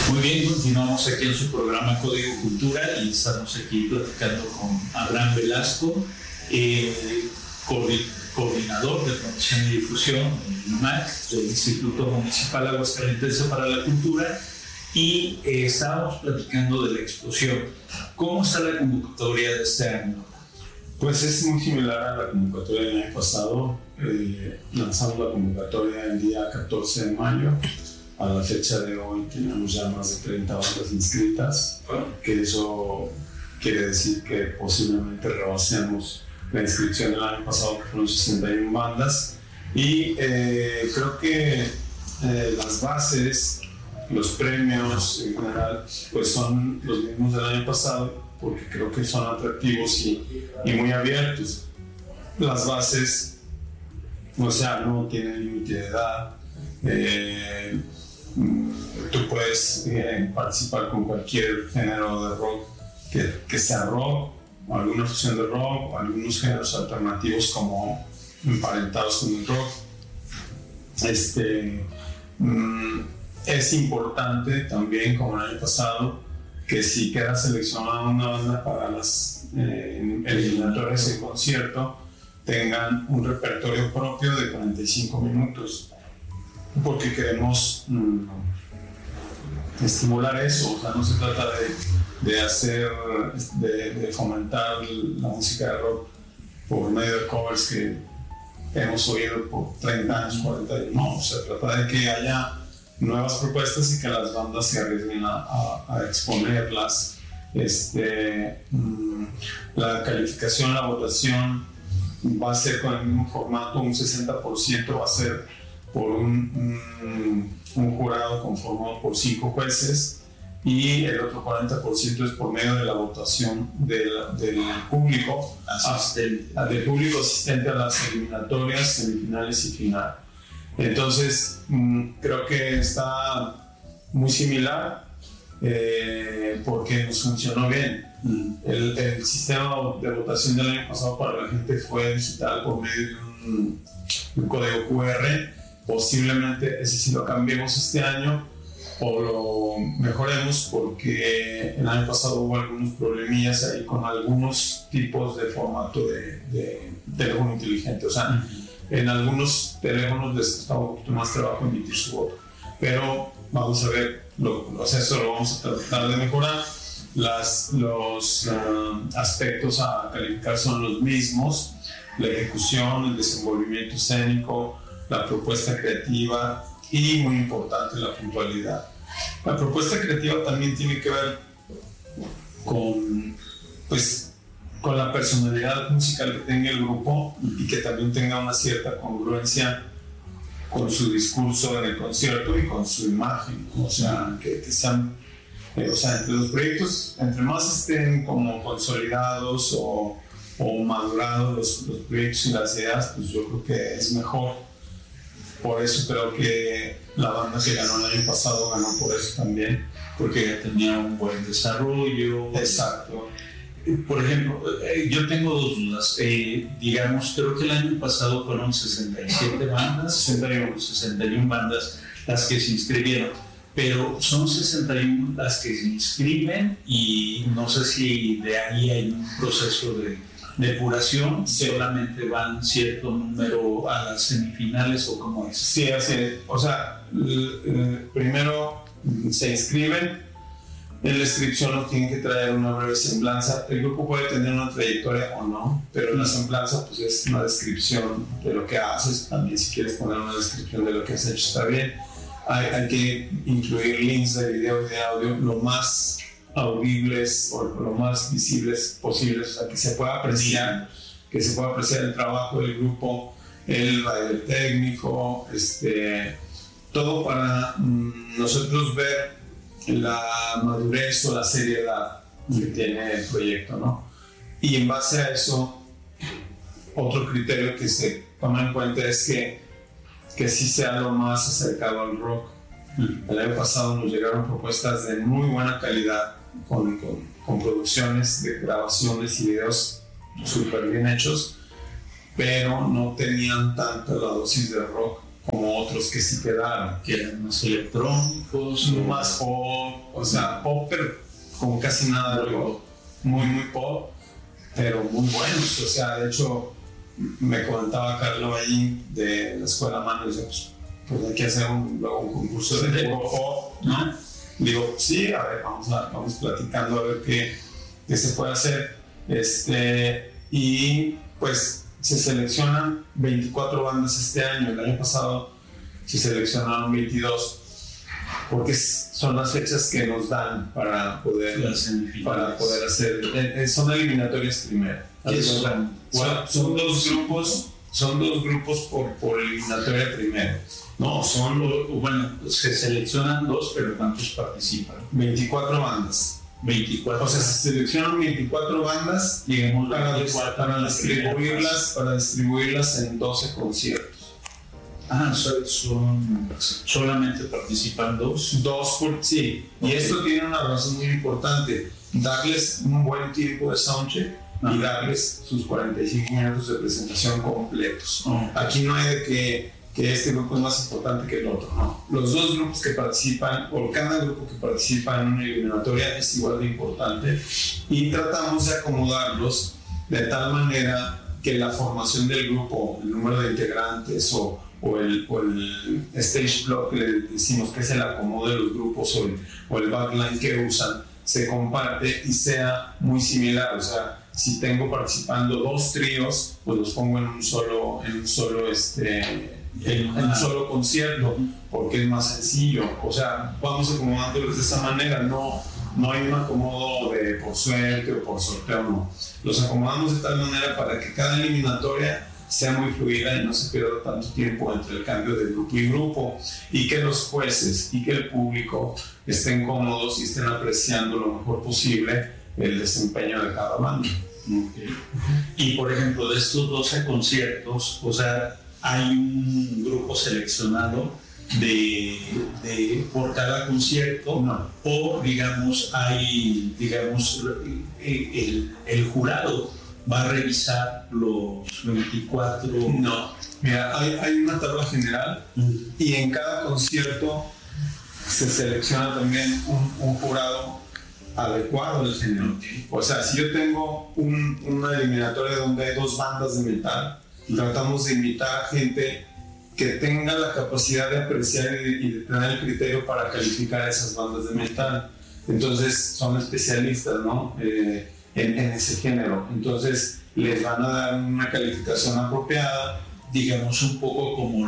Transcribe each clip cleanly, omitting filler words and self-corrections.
Muy bien, continuamos aquí en su programa Código Cultura y estamos aquí platicando con Abraham Velasco, coordinador de promoción y difusión del IMAC, del Instituto Municipal Aguascalientense para la Cultura, y estábamos platicando de la exposición. ¿Cómo está la convocatoria de este año? Pues es muy similar a la convocatoria del año pasado. Lanzamos la convocatoria el día 14 de mayo. A la fecha de hoy tenemos ya más de 30 bandas inscritas, que eso quiere decir que posiblemente rebasemos la inscripción del año pasado, que fueron 61 bandas. Y creo que las bases, los premios en general, pues son los mismos del año pasado, porque creo que son atractivos y muy abiertos. Las bases, o sea, no tienen límite de edad. Tú puedes participar con cualquier género de rock que sea rock, o alguna fusión de rock, o algunos géneros alternativos como emparentados con el rock. Es importante también, como el año pasado, que si queda seleccionada una banda para las eliminatorias de concierto, tengan un repertorio propio de 45 minutos, porque queremos estimular eso. O sea, no se trata de fomentar la música de rock por medio de covers que hemos oído por 30 años, 40 años. No, se trata de que haya nuevas propuestas y que las bandas se arriesguen a exponerlas. La calificación, la votación va a ser con el mismo formato. Un 60% va a ser por un jurado conformado por 5 jueces, y el otro 40% es por medio de la votación del público asistente a las eliminatorias, semifinales y final. Entonces creo que está muy similar, porque nos funcionó bien. El sistema de votación del año pasado para la gente fue digital por medio de un código QR. Posiblemente ese sí lo cambiemos este año o lo mejoremos, porque el año pasado hubo algunos problemillas ahí con algunos tipos de formato de teléfono inteligente. O sea, en algunos teléfonos les costaba un poquito más trabajo emitir su voto, pero vamos a ver, eso lo vamos a tratar de mejorar. Los aspectos a calificar son los mismos: la ejecución, el desenvolvimiento escénico, la propuesta creativa y, muy importante, la puntualidad. La propuesta creativa también tiene que ver con la personalidad musical que tenga el grupo, y que también tenga una cierta congruencia con su discurso en el concierto y con su imagen. O sea, que sean, entre los proyectos, entre más estén como consolidados o madurados los proyectos y las ideas, pues yo creo que es mejor. Por eso creo que la banda que ganó el año pasado ganó por eso también, porque ya tenía un buen desarrollo. Exacto. Por ejemplo, yo tengo dos dudas. Digamos, creo que el año pasado fueron 67 bandas, 61 bandas las que se inscribieron, pero son 61 las que se inscriben, y no sé si de ahí hay un proceso de depuración, solamente van cierto número a las semifinales, o cómo es. Sí, así es. O sea, primero se inscriben. En la inscripción nos tienen que traer una breve semblanza. El grupo puede tener una trayectoria o no, pero la semblanza pues es una descripción de lo que haces. También, si quieres poner una descripción de lo que has hecho, está bien. Hay que incluir links de video y de audio lo más audibles o lo más visibles posibles, o sea, que se pueda apreciar el trabajo del grupo, el baile técnico, todo para nosotros ver la madurez o la seriedad que tiene el proyecto, ¿no? Y en base a eso, otro criterio que se toma en cuenta es que sí sea lo más acercado al rock. El año pasado nos llegaron propuestas de muy buena calidad, con producciones de grabaciones y videos súper bien hechos, pero no tenían tanto la dosis de rock como otros que sí quedaron. Que eran más electrónicos. Más pop, o sea, pop, pero con casi nada de rock. Muy pop, pero muy buenos. O sea, de hecho, me comentaba Carlos Ballín de la Escuela Mano, y dice, pues hay que hacer luego un concurso de pop, ¿no? Digo, sí, a ver, vamos platicando a ver qué se puede hacer. Y pues se seleccionan 24 bandas este año. El año pasado se seleccionaron 22, porque son las fechas que nos dan para poder hacer. Son eliminatorias primero. Son dos grupos por eliminatoria primero. No, se seleccionan 2, pero ¿cuántos participan? 24 bandas. 24. O sea, se seleccionan 24 bandas para distribuirlas en 12 conciertos. Solamente participan 2. Sí. Y esto tiene una razón muy importante: darles un buen tiempo de soundcheck y darles sus 45 minutos de presentación completos. Aquí no hay de que este grupo es más importante que el otro, no. Los dos grupos que participan, o cada grupo que participa en una eliminatoria es igual de importante, y tratamos de acomodarlos de tal manera que la formación del grupo, el número de integrantes o el stage block, que le decimos que es el acomodo de los grupos, o el backline que usan, se comparte y sea muy similar. O sea, si tengo participando 2 tríos, pues los pongo en un solo concierto, porque es más sencillo. O sea, vamos acomodándolos de esa manera. No hay un acomodo de por suerte o por sorteo, no. Los acomodamos de tal manera para que cada eliminatoria sea muy fluida y no se pierda tanto tiempo entre el cambio de grupo y grupo, y que los jueces y que el público estén cómodos y estén apreciando lo mejor posible el desempeño de cada banda. Okay. Y por ejemplo, de estos 12 conciertos, o sea, hay un grupo seleccionado por cada concierto, no. O digamos el jurado va a revisar los 24. No, mira, hay una tabla general, y en cada concierto se selecciona también un jurado adecuado al género. O sea, si yo tengo una eliminatoria donde hay 2 bandas de metal, tratamos de invitar a gente que tenga la capacidad de apreciar y de tener el criterio para calificar esas bandas de metal. Entonces son especialistas, ¿no? En ese género. Entonces les van a dar una calificación apropiada, digamos un poco como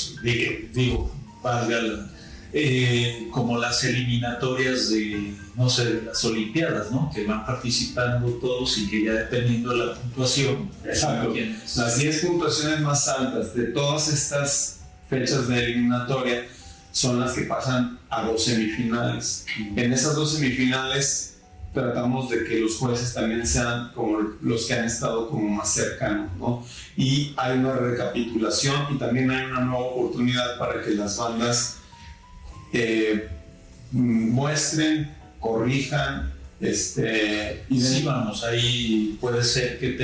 como las eliminatorias de, no sé, de las Olimpiadas, ¿no? Que van participando todos y que ya dependiendo de la puntuación. Exacto. Las 10 puntuaciones más altas de todas estas fechas de eliminatoria son las que pasan a 2 semifinales. En esas 2 semifinales tratamos de que los jueces también sean como los que han estado como más cercanos, ¿no? Y hay una recapitulación y también hay una nueva oportunidad para que las bandas muestren, corrijan, y sí, vamos, ahí puede ser que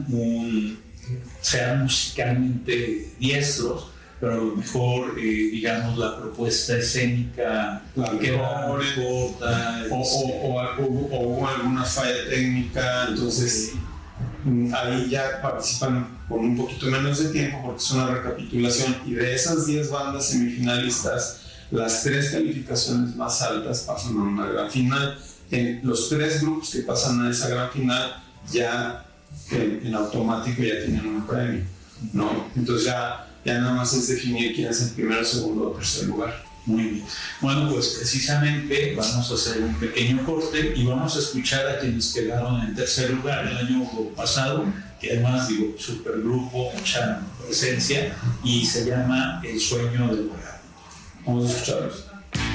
sean musicalmente diestros, pero a lo mejor, digamos, la propuesta escénica queda corta, o hubo alguna falla técnica, entonces ahí ya participan con un poquito menos de tiempo porque es una recapitulación, y de esas 10 bandas semifinalistas, las 3 calificaciones más altas pasan a una gran final. Los 3 grupos que pasan a esa gran final ya en automático ya tienen un premio, ¿no? Entonces ya nada más es definir quién es el primero, segundo o tercer lugar. Muy bien. Bueno, pues precisamente vamos a hacer un pequeño corte y vamos a escuchar a quienes quedaron en tercer lugar el año pasado, que además, supergrupo, mucha presencia, y se llama El Sueño del Hogar. Vamos a escucharlos.